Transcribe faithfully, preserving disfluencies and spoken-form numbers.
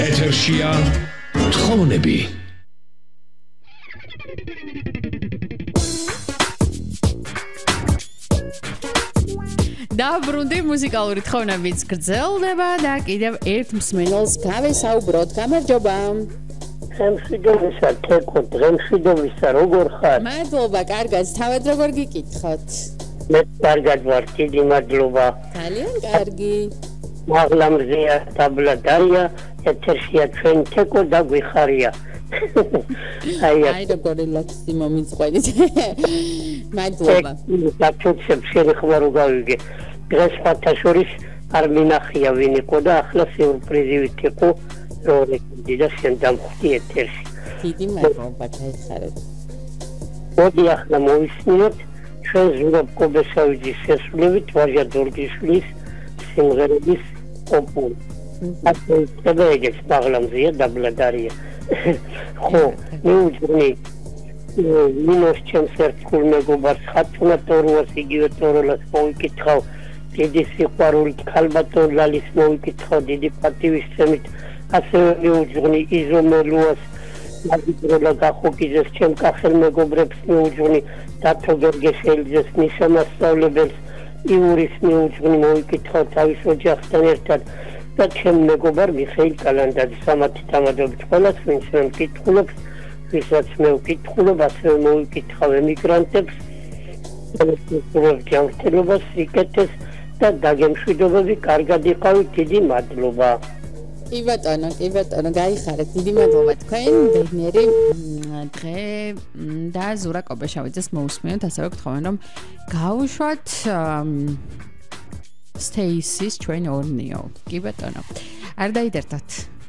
ეთერშია თხოვნები. დაბრუნდი მუსიკალური თხოვნებიც გრძელდება და კიდევ ერთ მსმენელს გავესაუბროთ. გამარჯობა. მშვიდობისა თეკო, მშვიდობისა როგორ ხარ? მადლობა, კარგად, თავად როგორ გიკითხოთ? მე კარგად ვარ, დიდი მადლობა. ძალიან კარგი. მაღლამზეა დაბლა დარია, ეთერშია ჩვენ თეკო და გვიხარია. აი, აი როგორი ლაქსი მომიწყენით. მადლობა. დაწუხებ შენი ხმარო გავიგე. დღეს ფათაშორის არ მინახია ვინ იყო და ახლა სიურპრიზივით იყო რომ დიდა შენ დამხვდი ეთერში. დიდი მადლობა, გაიხარეთ. მოდი ახლა მოვისმინოთ ჩვენ ზურაბ კობესავიძის შესრულებით ვაჟა დორგიშვილის სიმღერების ოპური. ასე ხდება ეგეც მაღლამზეა დაბლა დარია. ხო, მე უძღვნი მინოს ჩემს ერთგულ მეგობარს ხათუნა ტორუას იგივე ტოროლას მოვიკითხავ დიდი სიყვარულით ქალბატონ ლალის მოვიკითხავ დიდი პატივისცემით ასევე მეუძღვნი იზომელუას მაგიბროლა გახოკიძეს ჩემ კახელ მეგობრებს მეუძღვნი დათო გერგეშელიძეს მისამასწავლებელს იურის მეუძღვნი მოვიკითხავ თავის ოჯახთან ერთად და ჩემ მეგობარ მიხეილ კალანდაძის ამათი თამადობით ყველას ვინც მე მკითხულობს ვისაც მე ვკითხულობ ასევე მოვიკითხავ ემიგრანტებს ყველასთვის ჯანმრთელობას სიკეთეს და დაგემშვიდობები კარგად იყავით დიდი მადლობა. კი ბატონო, კი ბატონო, გაიხარეთ, დიდი მადლობა თქვენ ბედნიერი დღე და ზურა კობეშავიძეს მოусმინოთ, ასევე გთხოვენ რომ გავუშვათ სტეისის ჩვენ ორნიო. კი ბატონო. არ დაიდერდათ.